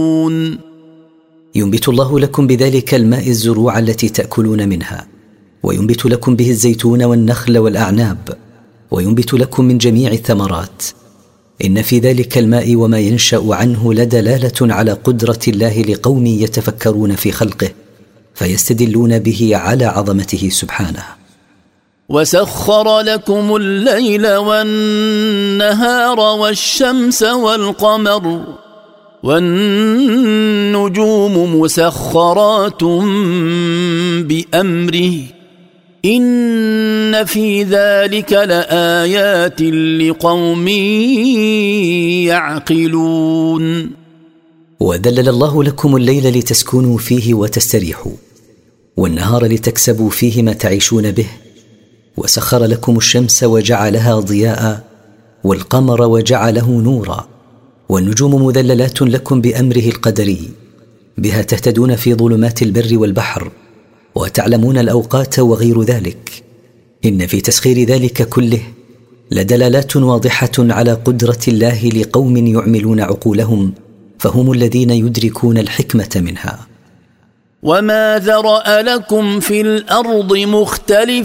ينبت الله لكم بذلك الماء الزروع التي تأكلون منها، وينبت لكم به الزيتون والنخل والأعناب، وينبت لكم من جميع الثمرات. إن في ذلك الماء وما ينشأ عنه لدلالة على قدرة الله لقوم يتفكرون في خلقه فيستدلون به على عظمته سبحانه. وسخر لكم الليل والنهار والشمس والقمر والنجوم مسخرات بأمره إن في ذلك لآيات لقوم يعقلون. وذلل الله لكم الليل لتسكنوا فيه وتستريحوا، والنهار لتكسبوا فيه ما تعيشون به، وسخر لكم الشمس وجعلها ضياء، والقمر وجعله نورا، والنجوم مذللات لكم بأمره القدري، بها تهتدون في ظلمات البر والبحر وتعلمون الأوقات وغير ذلك. إن في تسخير ذلك كله لدلالات واضحة على قدرة الله لقوم يعملون عقولهم، فهم الذين يدركون الحكمة منها. وما ذرأ لكم في الأرض مختلفا